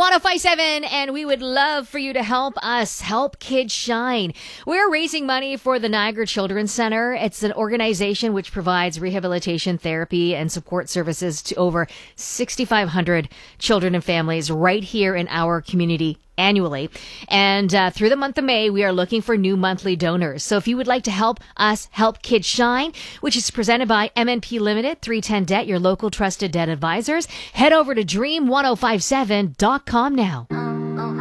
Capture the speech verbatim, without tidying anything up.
one oh five seven, and we would love for you to help us help kids shine. We're raising money for the Niagara Children's Center. It's an organization which provides rehabilitation, therapy, and support services to over six thousand five hundred children and families right here in our community annually. And uh, through the month of May, we are looking for new monthly donors. So if you would like to help us help kids shine, which is presented by M N P Limited, three ten Debt, your local trusted debt advisors, head over to dream ten fifty-seven dot com now.